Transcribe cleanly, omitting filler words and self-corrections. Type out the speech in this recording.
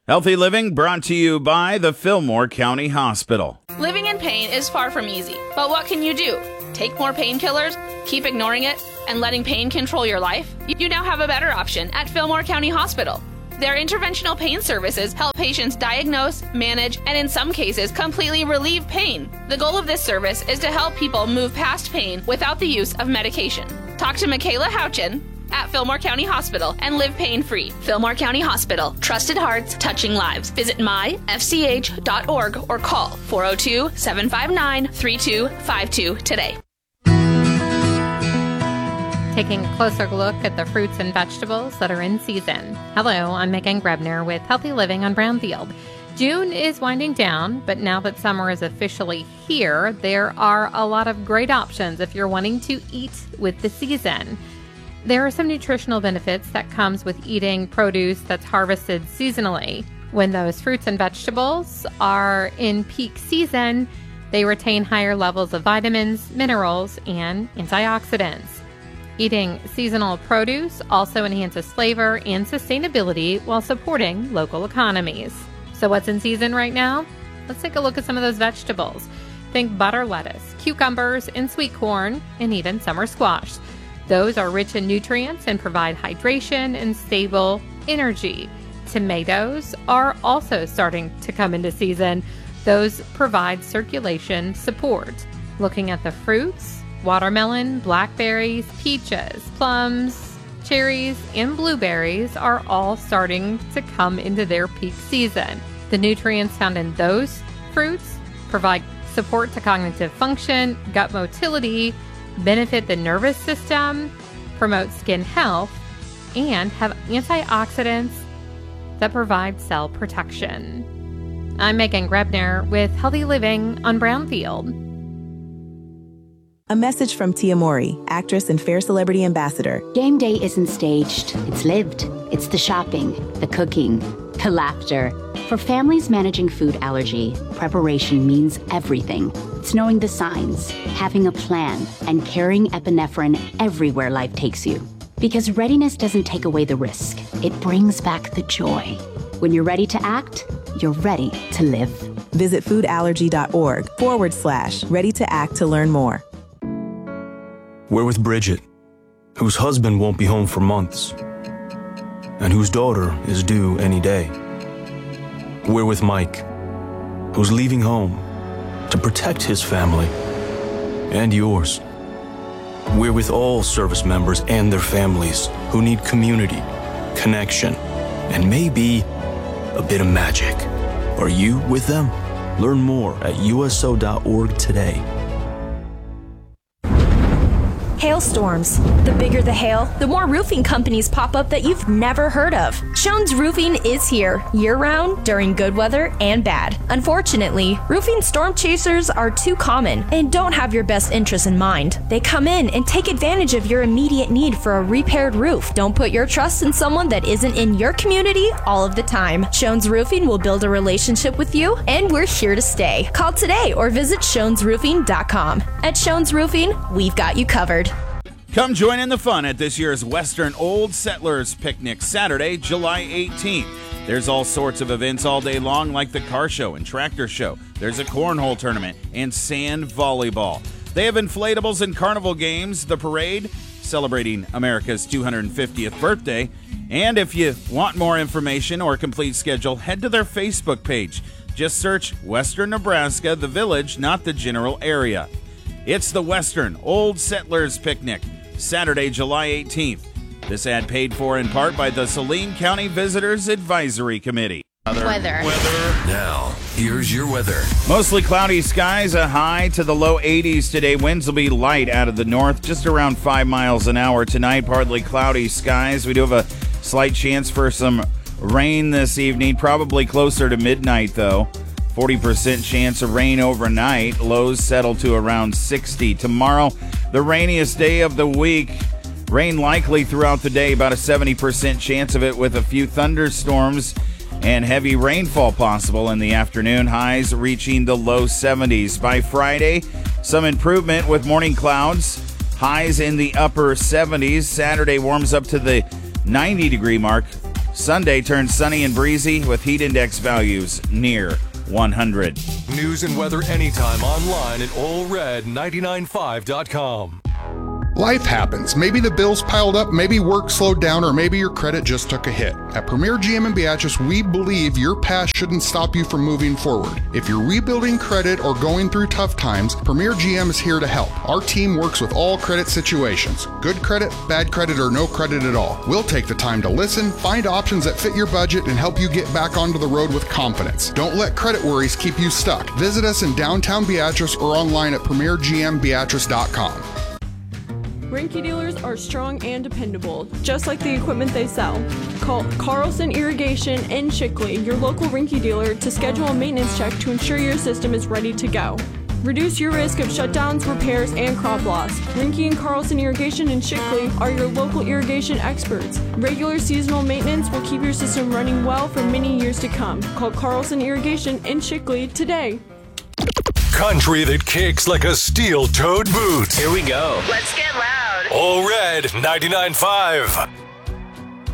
Healthy Living brought to you by the Fillmore County Hospital. Living in pain is far from easy, but what can you do? Take more painkillers, keep ignoring it, and letting pain control your life? You now have a better option at Fillmore County Hospital. Their interventional pain services help patients diagnose, manage, and in some cases, completely relieve pain. The goal of this service is to help people move past pain without the use of medication. Talk to Michaela Houchin at Fillmore County Hospital and live pain-free. Fillmore County Hospital. Trusted hearts, touching lives. Visit myfch.org or call 402-759-3252 today. Taking a closer look at the fruits and vegetables that are in season. Hello, I'm Megan Grebner with Healthy Living on Brownfield. June is winding down, but now that summer is officially here, there are a lot of great options if you're wanting to eat with the season. There are some nutritional benefits that comes with eating produce that's harvested seasonally. When those fruits and vegetables are in peak season, they retain higher levels of vitamins, minerals, and antioxidants. Eating seasonal produce also enhances flavor and sustainability while supporting local economies. So what's in season right now? Let's take a look at some of those vegetables. Think butter lettuce, cucumbers, and sweet corn, and even summer squash. Those are rich in nutrients and provide hydration and stable energy. Tomatoes are also starting to come into season. Those provide circulation support. Looking at the fruits, watermelon, blackberries, peaches, plums, cherries, and blueberries are all starting to come into their peak season. The nutrients found in those fruits provide support to cognitive function, gut motility, benefit the nervous system, promote skin health, and have antioxidants that provide cell protection. I'm Megan Grebner with Healthy Living on Brownfield. A message from Tia Mowry, actress and Fair Celebrity Ambassador. Game day isn't staged, it's lived. It's the shopping, the cooking, the laughter. For families managing food allergy, preparation means everything. It's knowing the signs, having a plan, and carrying epinephrine everywhere life takes you. Because readiness doesn't take away the risk, it brings back the joy. When you're ready to act, you're ready to live. Visit foodallergy.org/ready to act to learn more. We're with Bridget, whose husband won't be home for months, and whose daughter is due any day. We're with Mike, who's leaving home to protect his family and yours. We're with all service members and their families who need community, connection, and maybe a bit of magic. Are you with them? Learn more at uso.org today. Hailstorms. The bigger the hail, the more roofing companies pop up that you've never heard of. Schoen's Roofing is here year-round during good weather and bad. Unfortunately, roofing storm chasers are too common and don't have your best interests in mind. They come in and take advantage of your immediate need for a repaired roof. Don't put your trust in someone that isn't in your community all of the time. Schoen's Roofing will build a relationship with you, and we're here to stay. Call today or visit schoensroofing.com. At Schoen's Roofing, we've got you covered. Come join in the fun at this year's Western Old Settlers Picnic, Saturday, July 18th. There's all sorts of events all day long, like the car show and tractor show. There's a cornhole tournament and sand volleyball. They have inflatables and carnival games, the parade, celebrating America's 250th birthday. And if you want more information or a complete schedule, head to their Facebook page. Just search Western Nebraska, the village, not the general area. It's the Western Old Settlers Picnic, Saturday, July 18th. This ad paid for in part by the Saline County Visitors Advisory Committee. Weather. Now, here's your weather. Mostly cloudy skies, a high to the low 80s today. Winds will be light out of the north, just around 5 miles an hour tonight. Partly cloudy skies. We do have a slight chance for some rain this evening, probably closer to midnight, though. 40% chance of rain overnight. Lows settle to around 60. Tomorrow, the rainiest day of the week. Rain likely throughout the day, about a 70% chance of it, with a few thunderstorms and heavy rainfall possible in the afternoon. Highs reaching the low 70s. By Friday, some improvement with morning clouds. Highs in the upper 70s. Saturday warms up to the 90-degree mark. Sunday turns sunny and breezy with heat index values near 100. News and weather anytime online at allred995.com. Life happens. Maybe the bills piled up, maybe work slowed down, or maybe your credit just took a hit. At Premier GM in Beatrice, we believe your past shouldn't stop you from moving forward. If you're rebuilding credit or going through tough times, Premier GM is here to help. Our team works with all credit situations. Good credit, bad credit, or no credit at all. We'll take the time to listen, find options that fit your budget, and help you get back onto the road with confidence. Don't let credit worries keep you stuck. Visit us in downtown Beatrice or online at premiergmbeatrice.com. Rinky dealers are strong and dependable, just like the equipment they sell. Call Carlson Irrigation in Shickley, your local Rinky dealer, to schedule a maintenance check to ensure your system is ready to go. Reduce your risk of shutdowns, repairs, and crop loss. Rinky and Carlson Irrigation in Shickley are your local irrigation experts. Regular seasonal maintenance will keep your system running well for many years to come. Call Carlson Irrigation in Shickley today. Country that kicks like a steel-toed boot. Here we go. Let's get loud. All Red 99.5.